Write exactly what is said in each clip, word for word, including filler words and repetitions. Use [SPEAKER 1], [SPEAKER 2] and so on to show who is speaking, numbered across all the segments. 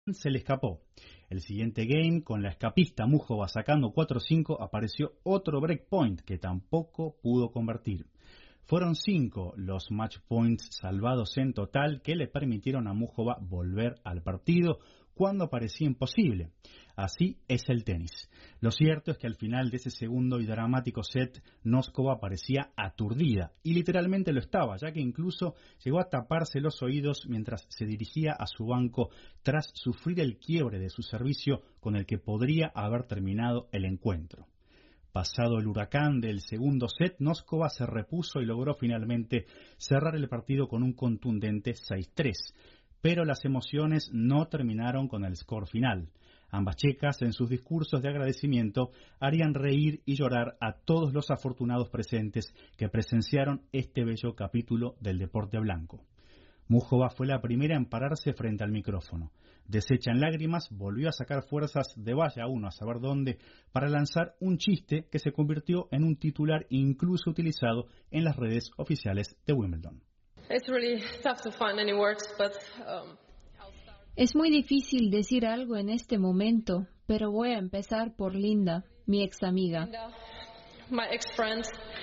[SPEAKER 1] se le escapó. El siguiente game, con la escapista Muchova sacando cuatro cinco, apareció otro breakpoint que tampoco pudo convertir. Fueron cinco los match points salvados en total que le permitieron a Muchova volver al partido cuando parecía imposible. Así es el tenis. Lo cierto es que al final de ese segundo y dramático set, Noskova parecía aturdida, y literalmente lo estaba, ya que incluso llegó a taparse los oídos mientras se dirigía a su banco tras sufrir el quiebre de su servicio con el que podría haber terminado el encuentro. Pasado el huracán del segundo set, Noskova se repuso y logró finalmente cerrar el partido con un contundente seis tres. Pero las emociones no terminaron con el score final. Ambas checas, en sus discursos de agradecimiento, harían reír y llorar a todos los afortunados presentes que presenciaron este bello capítulo del deporte blanco. Muchova fue la primera en pararse frente al micrófono. Deshecha en lágrimas, volvió a sacar fuerzas de vaya uno a saber dónde para lanzar un chiste que se convirtió en un titular incluso utilizado en las redes oficiales de Wimbledon.
[SPEAKER 2] It's really tough to find any words, but, um...
[SPEAKER 3] Es muy difícil decir algo en este momento, pero voy a empezar por Linda, mi ex amiga.
[SPEAKER 2] Linda, my ex-friend.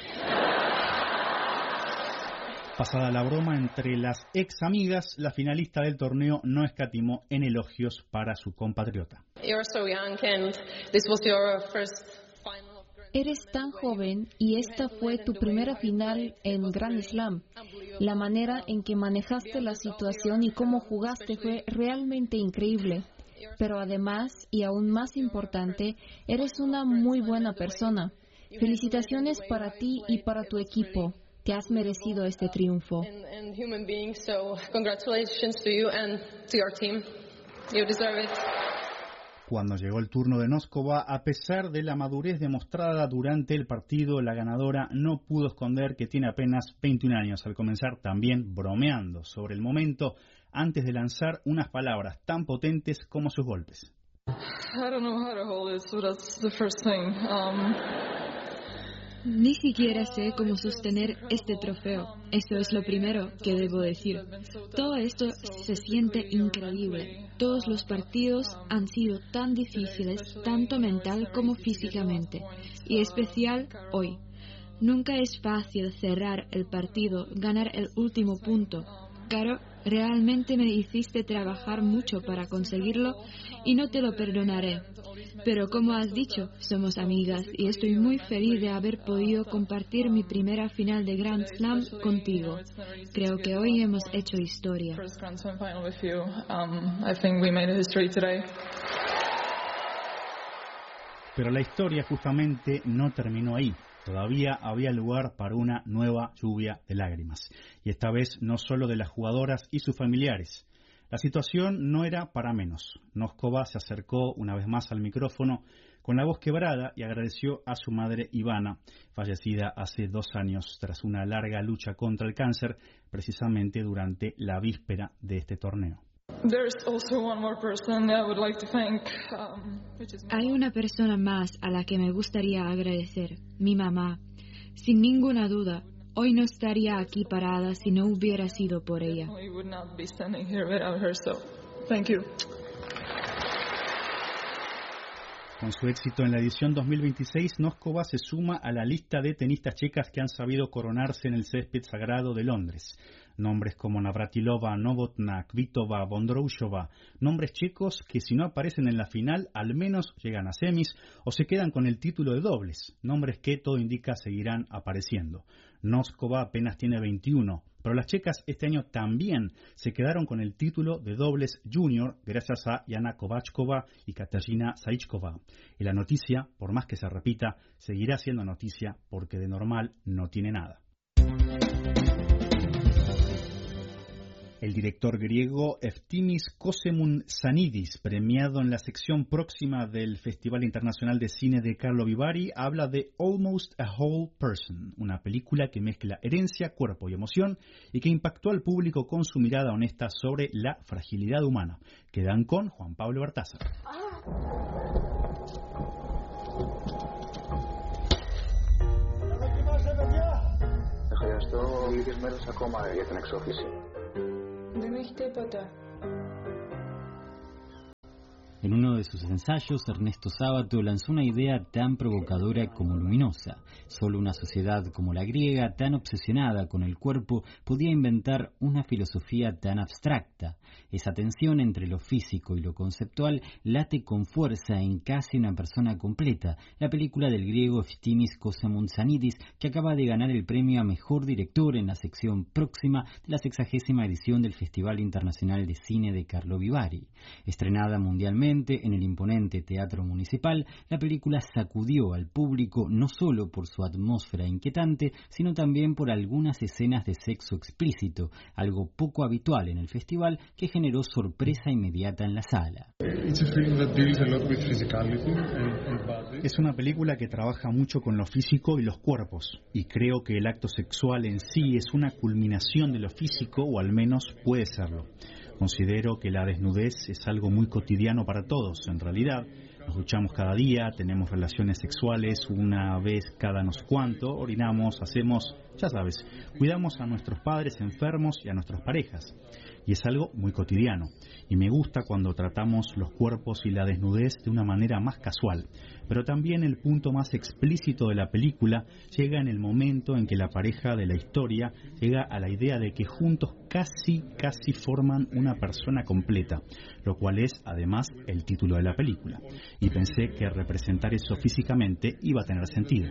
[SPEAKER 1] Pasada la broma entre las ex amigas, la finalista del torneo no escatimó en elogios para su compatriota.
[SPEAKER 2] You're so young and this was your first final of Grand
[SPEAKER 3] Eres tan joven y esta fue tu primera final en Grand Slam. La manera en que manejaste la situación y cómo jugaste fue realmente increíble. Pero además, y aún más importante, eres una muy buena persona. Felicitaciones para ti y para tu equipo. Te has merecido este triunfo.
[SPEAKER 2] and, and human being, so congratulations to you and to your team. You deserve it.
[SPEAKER 1] Cuando llegó el turno de Noskova, a pesar de la madurez demostrada durante el partido, la ganadora no pudo esconder que tiene apenas veintiún años, al comenzar también bromeando sobre el momento antes de lanzar unas palabras tan potentes como sus golpes.
[SPEAKER 4] I don't know how to hold it, so that's the first thing. Um...
[SPEAKER 5] Ni siquiera sé cómo sostener este trofeo. Eso es lo primero que debo decir. Todo esto se siente increíble. Todos los partidos han sido tan difíciles, tanto mental como físicamente. Y especial hoy. Nunca es fácil cerrar el partido, ganar el último punto. Caro, realmente me hiciste trabajar mucho para conseguirlo y no te lo perdonaré. Pero como has dicho, somos amigas y estoy muy feliz de haber podido compartir mi primera final de Grand Slam contigo. Creo que hoy hemos hecho historia.
[SPEAKER 1] Pero la historia justamente no terminó ahí. Todavía había lugar para una nueva lluvia de lágrimas. Y esta vez no solo de las jugadoras y sus familiares. La situación no era para menos. Noskova se acercó una vez más al micrófono con la voz quebrada y agradeció a su madre Ivana, fallecida hace dos años tras una larga lucha contra el cáncer, precisamente durante la víspera de este torneo.
[SPEAKER 5] Hay una persona más a la que me gustaría agradecer, mi mamá. Sin ninguna duda, hoy no estaría aquí parada si no hubiera sido por ella.
[SPEAKER 1] Con su éxito en la edición dos mil veintiséis, Noskova se suma a la lista de tenistas checas que han sabido coronarse en el césped sagrado de Londres. Nombres como Navratilova, Novotná, Kvitova, Vondrousova, nombres checos que si no aparecen en la final, al menos llegan a semis o se quedan con el título de dobles, nombres que todo indica seguirán apareciendo. Noskova apenas tiene veintiuno, pero las checas este año también se quedaron con el título de dobles junior gracias a Jana Kováčková y Kateřina Zajíčková. Y la noticia, por más que se repita, seguirá siendo noticia porque de normal no tiene nada. El director griego Eftimis Kosemoun-Sanidis, premiado en la sección próxima del Festival Internacional de Cine de Carlo Vivari, habla de Almost a Whole Person, una película que mezcla herencia, cuerpo y emoción y que impactó al público con su mirada honesta sobre la fragilidad humana. Quedan con Juan Pablo Bartázar.
[SPEAKER 6] Χρειαστώ λίγες μέρες ακόμα για την εξόφληση.
[SPEAKER 7] Δεν έχει τίποτα.
[SPEAKER 6] En uno de sus ensayos, Ernesto Sábato lanzó una idea tan provocadora como luminosa. Solo una sociedad como la griega, tan obsesionada con el cuerpo, podía inventar una filosofía tan abstracta. Esa tensión entre lo físico y lo conceptual late con fuerza en Casi una persona completa, la película del griego Eftimis Kosamountzanidis, que acaba de ganar el premio a Mejor Director en la sección próxima de la sexagésima edición del Festival Internacional de Cine de Karlovy Vary. Estrenada mundialmente en el imponente Teatro Municipal, la película sacudió al público no solo por su atmósfera inquietante, sino también por algunas escenas de sexo explícito, algo poco habitual en el festival que generó sorpresa inmediata en la sala.
[SPEAKER 1] Es una película que trabaja mucho con lo físico y los cuerpos, y creo que el acto sexual en sí es una culminación de lo físico, o al menos puede serlo. Considero que la desnudez es algo muy cotidiano para todos, en realidad. Nos duchamos cada día, tenemos relaciones sexuales una vez cada no sé cuánto, orinamos, hacemos, ya sabes, cuidamos a nuestros padres enfermos y a nuestras parejas. Y es algo muy cotidiano. Y me gusta cuando tratamos los cuerpos y la desnudez de una manera más casual. Pero también el punto más explícito de la película llega en el momento en que la pareja de la historia llega a la idea de que juntos casi, casi forman una persona completa, lo cual es, además, el título de la película. Y pensé que representar eso físicamente iba a tener sentido.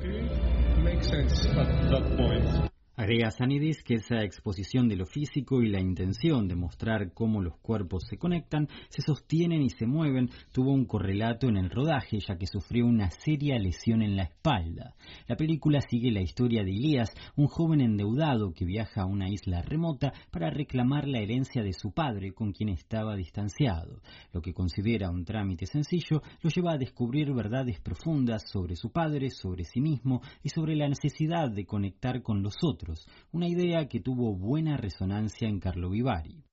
[SPEAKER 6] Agrega Sanidis que esa exposición de lo físico y la intención de mostrar cómo los cuerpos se conectan, se sostienen y se mueven, tuvo un correlato en el rodaje, ya que sufrió una seria lesión en la espalda. La película sigue la historia de Elías, un joven endeudado que viaja a una isla remota para reclamar la herencia de su padre, con quien estaba distanciado. Lo que considera un trámite sencillo lo lleva a descubrir verdades profundas sobre su padre, sobre sí mismo y sobre la necesidad de conectar con los otros. Una idea que tuvo buena resonancia en Karlovy Vary.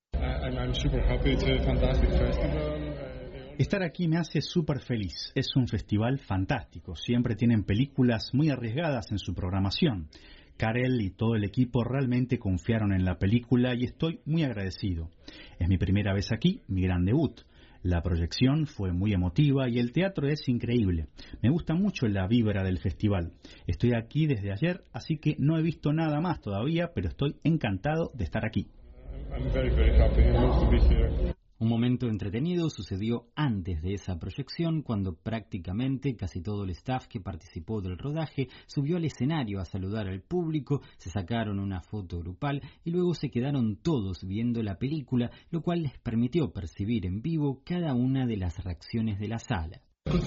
[SPEAKER 1] Estar aquí me hace súper feliz. Es un festival fantástico. Siempre tienen películas muy arriesgadas en su programación. Karel y todo el equipo realmente confiaron en la película y estoy muy agradecido. Es mi primera vez aquí, mi gran debut. La proyección fue muy emotiva y el teatro es increíble. Me gusta mucho la vibra del festival. Estoy aquí desde ayer, así que no he visto nada más todavía, pero estoy encantado de estar aquí.
[SPEAKER 6] Un momento entretenido sucedió antes de esa proyección, cuando prácticamente casi todo el staff que participó del rodaje subió al escenario a saludar al público, se sacaron una foto grupal y luego se quedaron todos viendo la película, lo cual les permitió percibir en vivo cada una de las reacciones de la sala.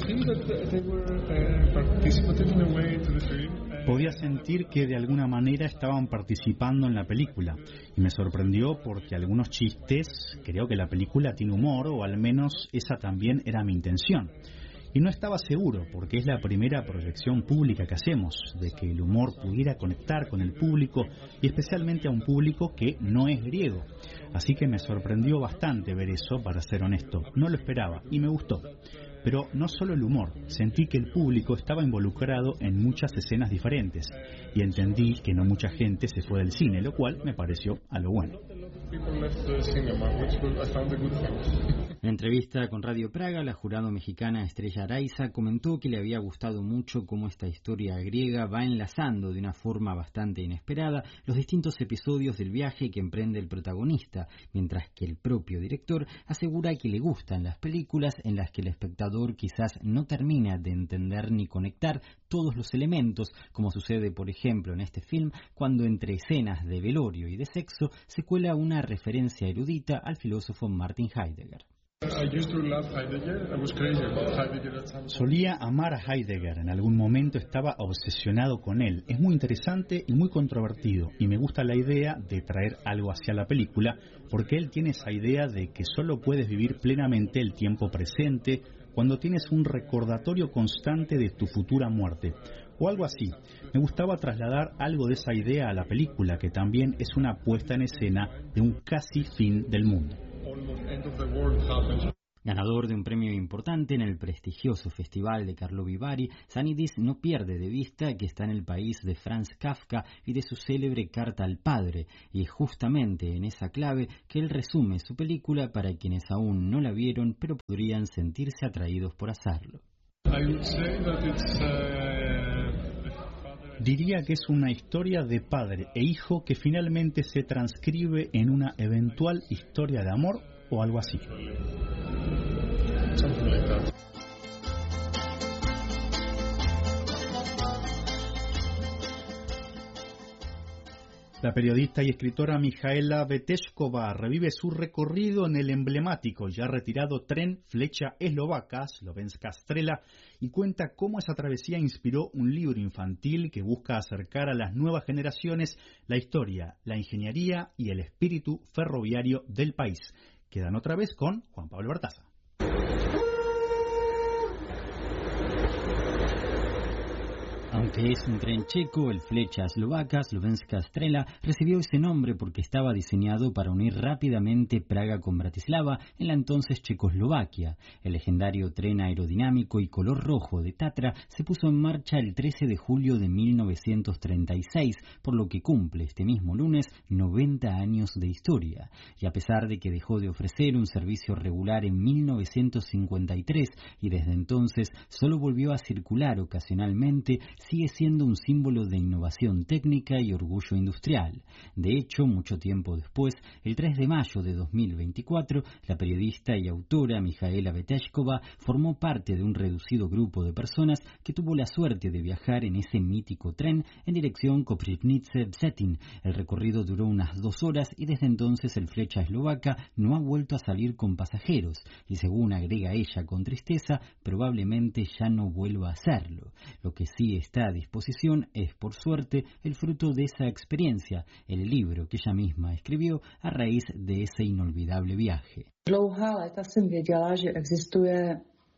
[SPEAKER 1] Podía sentir que de alguna manera estaban participando en la película y me sorprendió porque algunos chistes, creo que la película tiene humor, o al menos esa también era mi intención. Y no estaba seguro, porque es la primera proyección pública que hacemos, de que el humor pudiera conectar con el público, y especialmente a un público que no es griego. Así que me sorprendió bastante ver eso, para ser honesto. No lo esperaba, y me gustó. Pero no solo el humor, sentí que el público estaba involucrado en muchas escenas diferentes, y entendí que no mucha gente se fue del cine, lo cual me pareció algo bueno.
[SPEAKER 6] En entrevista con Radio Praga, la jurado mexicana Estrella Araiza comentó que le había gustado mucho cómo esta historia griega va enlazando de una forma bastante inesperada los distintos episodios del viaje que emprende el protagonista, mientras que el propio director asegura que le gustan las películas en las que el espectador quizás no termina de entender ni conectar todos los elementos, como sucede por ejemplo en este film, cuando entre escenas de velorio y de sexo se cuela una referencia erudita al filósofo Martin Heidegger.
[SPEAKER 1] Solía amar a Heidegger, en algún momento estaba obsesionado con él. Es muy interesante y muy controvertido, y me gusta la idea de traer algo hacia la película, porque él tiene esa idea de que solo puedes vivir plenamente el tiempo presente cuando tienes un recordatorio constante de tu futura muerte, o algo así. Me gustaba trasladar algo de esa idea a la película, que también es una puesta en escena de un casi fin del mundo.
[SPEAKER 6] Ganador de un premio importante en el prestigioso festival de Karlovy Vary, Ioannidis no pierde de vista que está en el país de Franz Kafka y de su célebre Carta al Padre, y es justamente en esa clave que él resume su película para quienes aún no la vieron pero podrían sentirse atraídos por hacerlo.
[SPEAKER 1] Diría que es una historia de padre e hijo que finalmente se transcribe en una eventual historia de amor o algo así. La periodista y escritora Mihaela Veteshkova revive su recorrido en el emblemático ya retirado tren Flecha Eslovaca, Slovenska Strela, y cuenta cómo esa travesía inspiró un libro infantil que busca acercar a las nuevas generaciones la historia, la ingeniería y el espíritu ferroviario del país. Quedan otra vez con Juan Pablo Bertaza.
[SPEAKER 6] Aunque es un tren checo, el Flecha Eslovaca, Slovenska Strela, recibió ese nombre porque estaba diseñado para unir rápidamente Praga con Bratislava en la entonces Checoslovaquia. El legendario tren aerodinámico y color rojo de Tatra se puso en marcha el trece de julio de mil novecientos treinta y seis, por lo que cumple este mismo lunes noventa años de historia. Y a pesar de que dejó de ofrecer un servicio regular en mil novecientos cincuenta y tres y desde entonces solo volvió a circular ocasionalmente, sigue siendo un símbolo de innovación técnica y orgullo industrial. De hecho, mucho tiempo después, el tres de mayo de dos mil veinticuatro, la periodista y autora Mihaela Veteshkova formó parte de un reducido grupo de personas que tuvo la suerte de viajar en ese mítico tren en dirección Koprivnice-Vsetín. El recorrido duró unas dos horas y desde entonces el Flecha Eslovaca no ha vuelto a salir con pasajeros y, según agrega ella con tristeza, probablemente ya no vuelva a hacerlo. Lo que sí está a disposición es, por suerte, el fruto de esa experiencia, el libro que ella misma escribió a raíz de ese inolvidable viaje.
[SPEAKER 7] Dlouhá léta jsem věděla, že existuje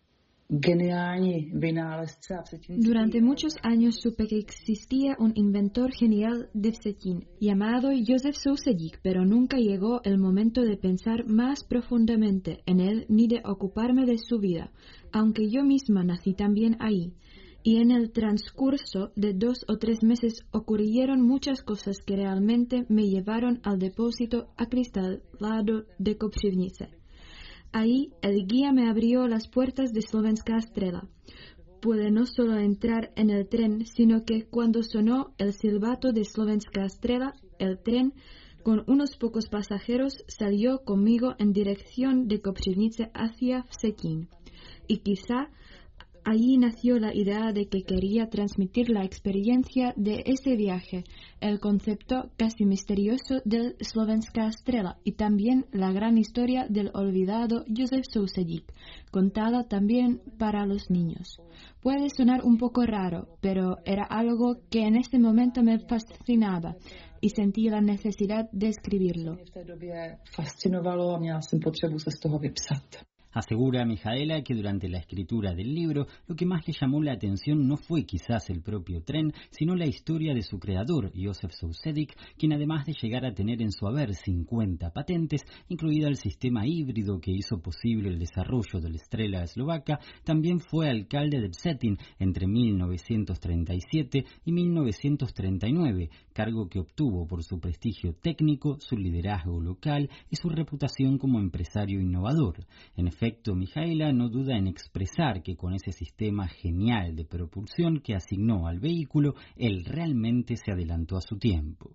[SPEAKER 7] geniální vynálezce a vsetín.
[SPEAKER 5] Durante muchos años supe que existía un inventor genial de Vsetín llamado Josef Sousedík, pero nunca llegó el momento de pensar más profundamente en él ni de ocuparme de su vida, aunque yo misma nací también ahí. Y en el transcurso de dos o tres meses ocurrieron muchas cosas que realmente me llevaron al depósito acristalado de Koprivnice. Ahí el guía me abrió las puertas de Slovenska Strela. Pude no solo entrar en el tren, sino que cuando sonó el silbato de Slovenska Strela, el tren, con unos pocos pasajeros, salió conmigo en dirección de Koprivnice hacia Vsetín. Y quizá allí nació la idea de que quería transmitir la experiencia de ese viaje, el concepto casi misterioso del Slovenska Strela y también la gran historia del olvidado Josef Sousedík, contada también para los niños. Puede sonar un poco raro, pero era algo que en ese momento me fascinaba y sentí la necesidad de escribirlo.
[SPEAKER 7] V té době fascinovalo a měla jsem potřebu se z toho vypsat.
[SPEAKER 6] Asegura Mihaela que durante la escritura del libro lo que más le llamó la atención no fue quizás el propio tren, sino la historia de su creador, Josef Sousedík, quien además de llegar a tener en su haber cincuenta patentes, incluida el sistema híbrido que hizo posible el desarrollo del Strela Eslovaca, también fue alcalde de Vsetín entre mil novecientos treinta y siete y mil novecientos treinta y nueve, cargo que obtuvo por su prestigio técnico, su liderazgo local y su reputación como empresario innovador. En efecto, Mihaela no duda en expresar que con ese sistema genial de propulsión que asignó al vehículo, él realmente se adelantó a su tiempo.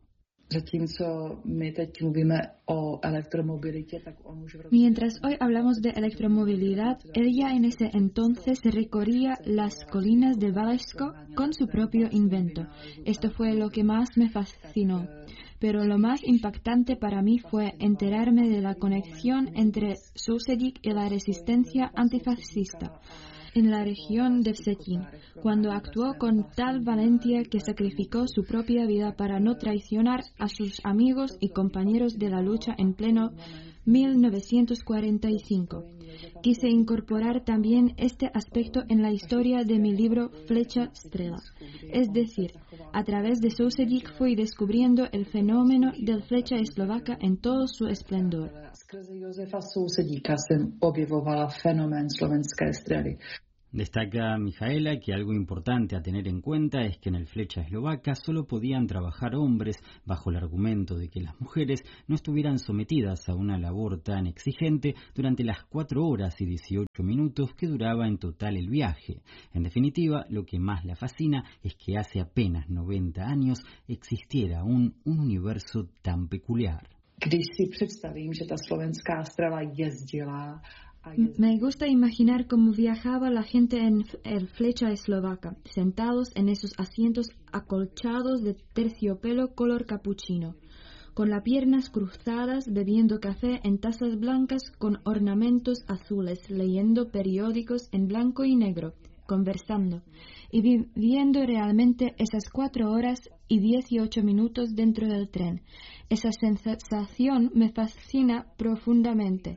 [SPEAKER 5] Mientras hoy hablamos de electromovilidad, ella en ese entonces recorría las colinas de Valašsko con su propio invento. Esto fue lo que más me fascinó. Pero lo más impactante para mí fue enterarme de la conexión entre Sousedík y la resistencia antifascista en la región de Vsetín, cuando actuó con tal valentía que sacrificó su propia vida para no traicionar a sus amigos y compañeros de la lucha en pleno mil novecientos cuarenta y cinco. Quise incorporar también este aspecto en la historia de mi libro Flecha Strela. Es decir, a través de Sousedík fui descubriendo el fenómeno del flecha eslovaca en todo su esplendor.
[SPEAKER 7] Skrze Josefa Sousedíka jsem objevovala fenomén slovenské strely.
[SPEAKER 6] Destaca Mijaela que algo importante a tener en cuenta es que en el flecha eslovaca solo podían trabajar hombres bajo el argumento de que las mujeres no estuvieran sometidas a una labor tan exigente durante las cuatro horas y dieciocho minutos que duraba en total el viaje. En definitiva, lo que más la fascina es que hace apenas noventa años existiera un, un universo tan peculiar.
[SPEAKER 7] Když si představím, že ta slovenská strela jezdila.
[SPEAKER 5] Me gusta imaginar cómo viajaba la gente en el flecha eslovaca, sentados en esos asientos acolchados de terciopelo color capuchino, con las piernas cruzadas, bebiendo café en tazas blancas con ornamentos azules, leyendo periódicos en blanco y negro, conversando y viviendo realmente esas cuatro horas y dieciocho minutos dentro del tren. Esa sensación me fascina profundamente.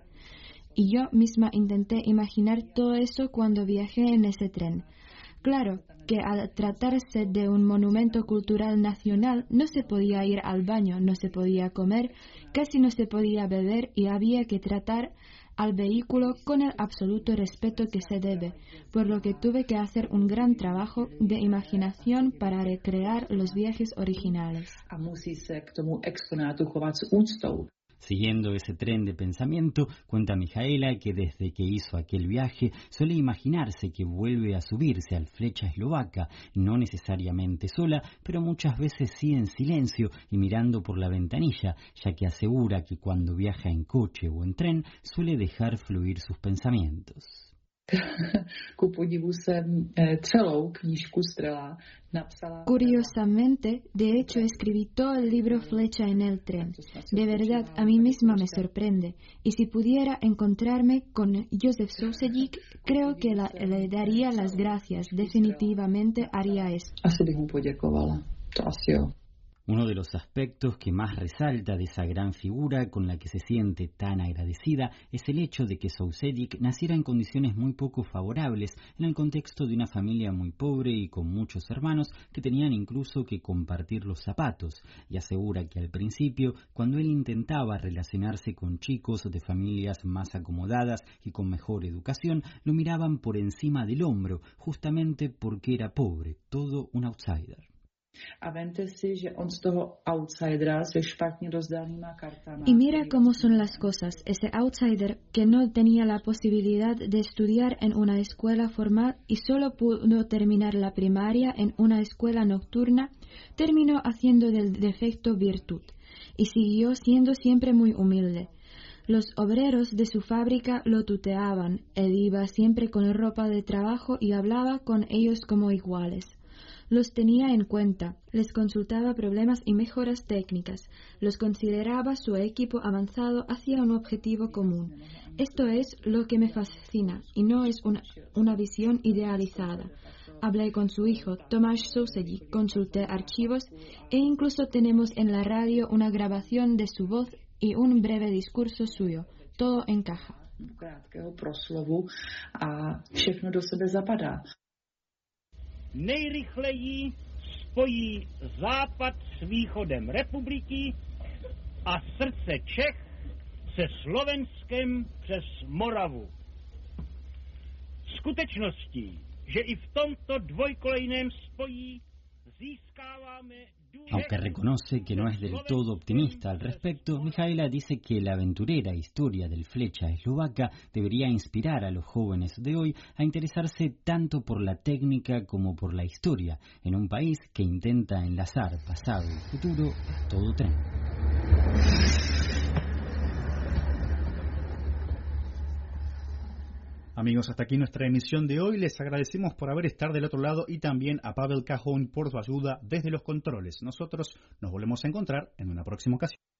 [SPEAKER 5] Y yo misma intenté imaginar todo eso cuando viajé en ese tren. Claro que al tratarse de un monumento cultural nacional no se podía ir al baño, no se podía comer, casi no se podía beber y había que tratar al vehículo con el absoluto respeto que se debe, por lo que tuve que hacer un gran trabajo de imaginación para recrear los viajes originales.
[SPEAKER 7] A musí se k tomu exponátu chovat s úctou.
[SPEAKER 6] Siguiendo ese tren de pensamiento, cuenta Mijaela que desde que hizo aquel viaje suele imaginarse que vuelve a subirse al flecha eslovaca, no necesariamente sola, pero muchas veces sí en silencio y mirando por la ventanilla, ya que asegura que cuando viaja en coche o en tren suele dejar fluir sus pensamientos.
[SPEAKER 7] Ku podivu jsem celou knížku Strela napsala.
[SPEAKER 5] Curiosamente, de hecho, escribí todo el libro Flecha en el tren. De verdad, a mí misma me sorprende. Y si pudiera encontrarme con Josef Sousedík, creo que la, le daría las gracias. Definitivamente haría eso.
[SPEAKER 7] Asi bych mu poděkovala. To asi jo.
[SPEAKER 6] Uno de los aspectos que más resalta de esa gran figura con la que se siente tan agradecida es el hecho de que Sousedík naciera en condiciones muy poco favorables en el contexto de una familia muy pobre y con muchos hermanos que tenían incluso que compartir los zapatos, y asegura que al principio, cuando él intentaba relacionarse con chicos de familias más acomodadas y con mejor educación, lo miraban por encima del hombro, justamente porque era pobre, todo un outsider.
[SPEAKER 7] A vente si, že on z toho outsidera se špatně rozdanýma kartama.
[SPEAKER 5] Y mira cómo son las cosas. Ese outsider que no tenía la posibilidad de estudiar en una escuela formal y solo pudo terminar la primaria en una escuela nocturna, terminó haciendo del defecto virtud y siguió siendo siempre muy humilde. Los obreros de su fábrica lo tuteaban. Él iba siempre con ropa de trabajo y hablaba con ellos como iguales. Los tenía en cuenta, les consultaba problemas y mejoras técnicas, los consideraba su equipo avanzado hacia un objetivo común. Esto es lo que me fascina y no es una, una visión idealizada. Hablé con su hijo, Tomáš Sousedík, consulté archivos e incluso tenemos en la radio una grabación de su voz y un breve discurso suyo. Todo encaja.
[SPEAKER 7] Krátkého proslovu a všechno do sebe zapadá.
[SPEAKER 8] Nejrychleji spojí západ s východem republiky a srdce Čech se Slovenskem přes Moravu. Skutečností, že i v tomto dvojkolejném spojí získáváme...
[SPEAKER 6] Aunque reconoce que no es del todo optimista al respecto, Mijaela dice que la aventurera historia del flecha eslovaca debería inspirar a los jóvenes de hoy a interesarse tanto por la técnica como por la historia, en un país que intenta enlazar pasado y futuro a todo tren.
[SPEAKER 1] Amigos, hasta aquí nuestra emisión de hoy. Les agradecemos por haber estado del otro lado y también a Pavel Cajón por su ayuda desde los controles. Nosotros nos volvemos a encontrar en una próxima ocasión.